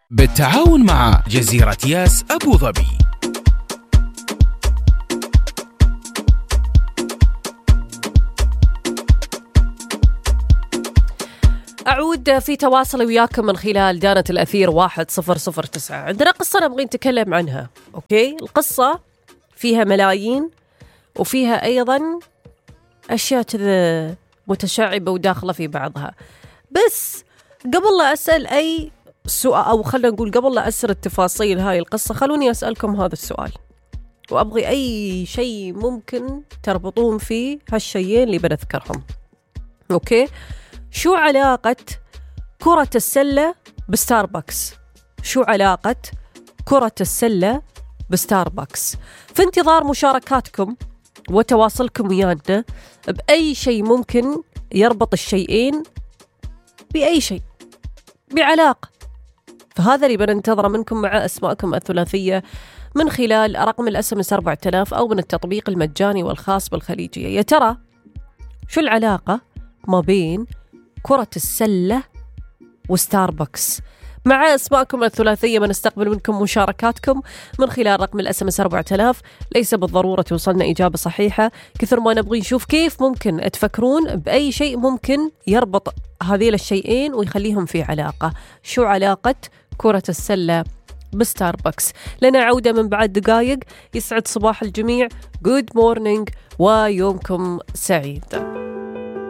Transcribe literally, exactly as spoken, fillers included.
بالتعاون مع جزيرة ياس أبو ظبي. أعود في تواصل وياكم من خلال دانة الأثير واحد صفر صفر تسعة. عندنا قصة نبغي نتكلم عنها. أوكي، القصة فيها ملايين وفيها أيضا أشياء كذا متشعبة وداخلة في بعضها. بس قبل لا أسأل أي سؤال، أو خلنا نقول قبل لا أسر التفاصيل هاي القصة، خلوني أسألكم هذا السؤال، وأبغي أي شيء ممكن تربطون فيه هالشيئين اللي بنذكرهم. أوكي، شو علاقة كرة السلة بستاربكس؟ شو علاقة كرة السلة بستاربكس؟ في انتظار مشاركاتكم وتواصلكم ويانا بأي شيء ممكن يربط الشيئين بأي شيء بعلاقة. فهذا اللي بننتظره منكم مع أسماءكم الثلاثية من خلال رقم الاس ام اس أربعة آلاف أو من التطبيق المجاني والخاص بالخليجية. يا ترى شو العلاقة ما بين كرة السلة وستاربكس؟ مع أسماءكم الثلاثية بنستقبل منكم مشاركاتكم من خلال رقم الاس ام اس أربعة آلاف. ليس بالضرورة توصلنا إجابة صحيحة، كثر ما نبغي نشوف كيف ممكن تفكرون بأي شيء ممكن يربط هذيل الشيئين ويخليهم في علاقة. شو علاقة كرة السلة بستاربكس؟ لنا عودة من بعد دقائق. يسعد صباح الجميع، جود مورنينج ويومكم سعيد.